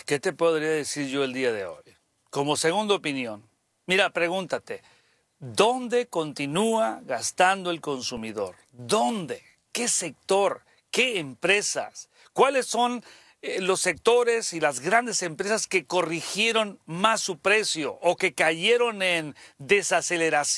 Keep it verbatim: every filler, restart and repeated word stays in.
¿Qué te podría decir yo el día de hoy? Como segunda opinión, mira, pregúntate, ¿dónde continúa gastando el consumidor? ¿Dónde? ¿Qué sector? ¿Qué empresas? ¿Cuáles son eh, los sectores y las grandes empresas que corrigieron más su precio o que cayeron en desaceleración?